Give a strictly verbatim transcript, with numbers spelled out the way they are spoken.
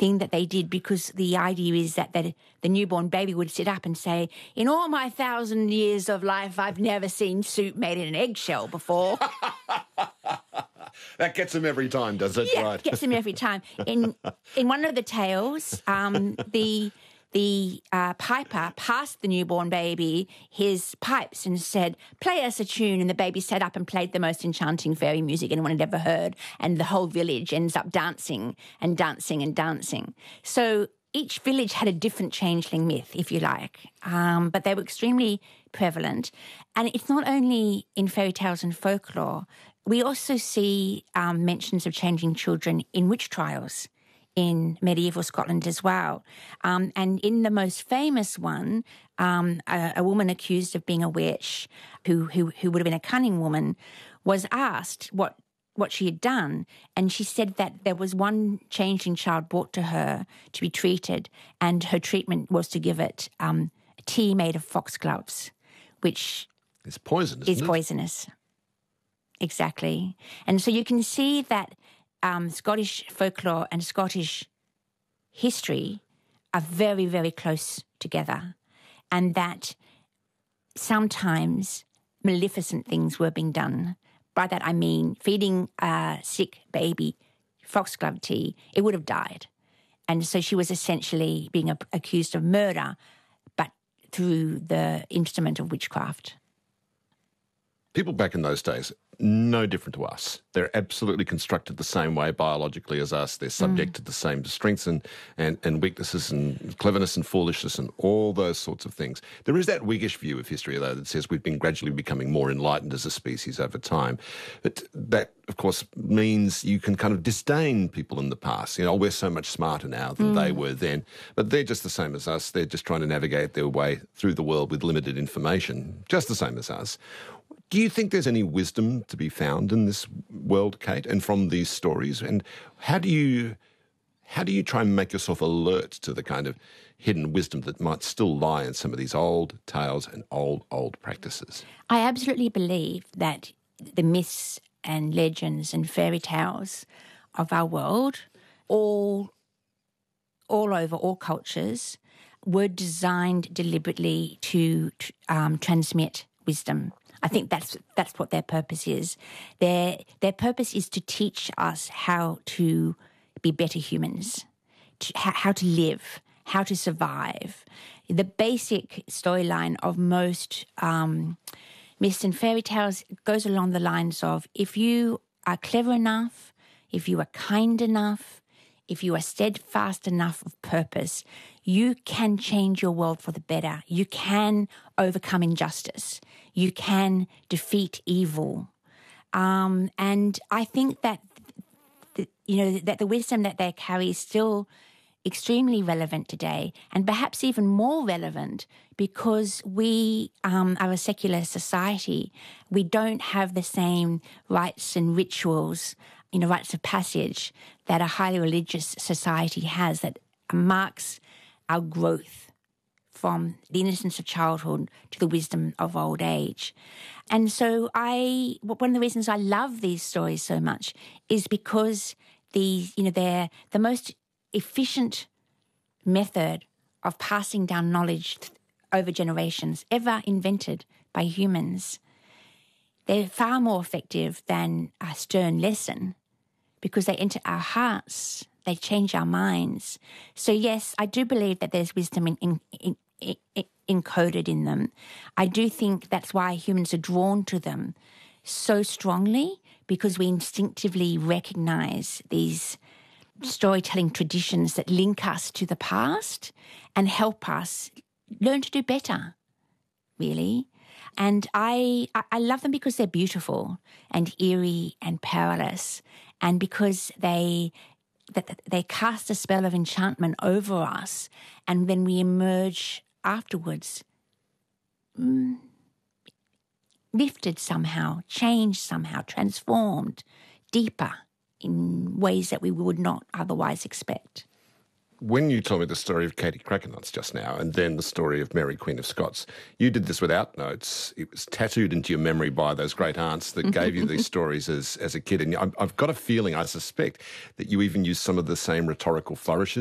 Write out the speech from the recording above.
thing that they did, because the idea is that, that the newborn baby would sit up and say, in all my thousand years of life, I've never seen soup made in an eggshell before. That gets them every time, does it? Yeah, right. gets them every time. In in one of the tales, um, the the uh, piper passed the newborn baby his pipes and said, play us a tune, and the baby sat up and played the most enchanting fairy music anyone had ever heard, and the whole village ends up dancing and dancing and dancing. So each village had a different changeling myth, if you like, um, but they were extremely prevalent. And it's not only in fairy tales and folklore. We also see um, mentions of changing children in witch trials in medieval Scotland as well. Um, and in the most famous one, um, a, a woman accused of being a witch, who, who who would have been a cunning woman, was asked what what she had done, and she said that there was one changeling child brought to her to be treated, and her treatment was to give it um, tea made of foxgloves, which It's poisonous, is isn't it? poisonous. Exactly. And so you can see that um, Scottish folklore and Scottish history are very, very close together, and that sometimes maleficent things were being done. By that I mean feeding a sick baby foxglove tea, it would have died. And so she was essentially being a- accused of murder, but through the instrument of witchcraft. People back in those days, no different to us. They're absolutely constructed the same way biologically as us. They're subject mm. to the same strengths and, and, and weaknesses and cleverness and foolishness and all those sorts of things. There is that Whiggish view of history, though, that says we've been gradually becoming more enlightened as a species over time. But that, of course, means you can kind of disdain people in the past. You know, we're so much smarter now than mm. they were then. But they're just the same as us. They're just trying to navigate their way through the world with limited information, just the same as us. Do you think there's any wisdom to be found in this world, Kate, and from these stories? And how do you how do you try and make yourself alert to the kind of hidden wisdom that might still lie in some of these old tales and old, old practices? I absolutely believe that the myths and legends and fairy tales of our world, all, all over all cultures, were designed deliberately to um, transmit wisdom. I think that's that's what their purpose is. Their their purpose is to teach us how to be better humans, to, how to live, how to survive. The basic storyline of most um, myths and fairy tales goes along the lines of, if you are clever enough, if you are kind enough, if you are steadfast enough of purpose, you can change your world for the better. You can overcome injustice. You can defeat evil. Um, and I think that, the, you know, that the wisdom that they carry is still extremely relevant today, and perhaps even more relevant because we um, are a secular society. We don't have the same rites and rituals, you know, rites of passage that a highly religious society has, that marks our growth from the innocence of childhood to the wisdom of old age. And so I, one of the reasons I love these stories so much is because these, you know, they're the most efficient method of passing down knowledge over generations ever invented by humans. They're far more effective than a stern lesson because they enter our hearts, they change our minds. So yes, I do believe that there's wisdom in, in, in, in, encoded in them. I do think that's why humans are drawn to them so strongly, because we instinctively recognize these storytelling traditions that link us to the past and help us learn to do better, really. And I, I love them because they're beautiful and eerie and powerless, and because they that they cast a spell of enchantment over us, and then we emerge afterwards mm, lifted somehow, changed somehow, transformed, deeper in ways that we would not otherwise expect. When you told me the story of Katie Crackernuts just now, and then the story of Mary, Queen of Scots, you did this without notes. It was tattooed into your memory by those great aunts that gave you these stories as, as a kid. And I've got a feeling, I suspect, that you even used some of the same rhetorical flourishes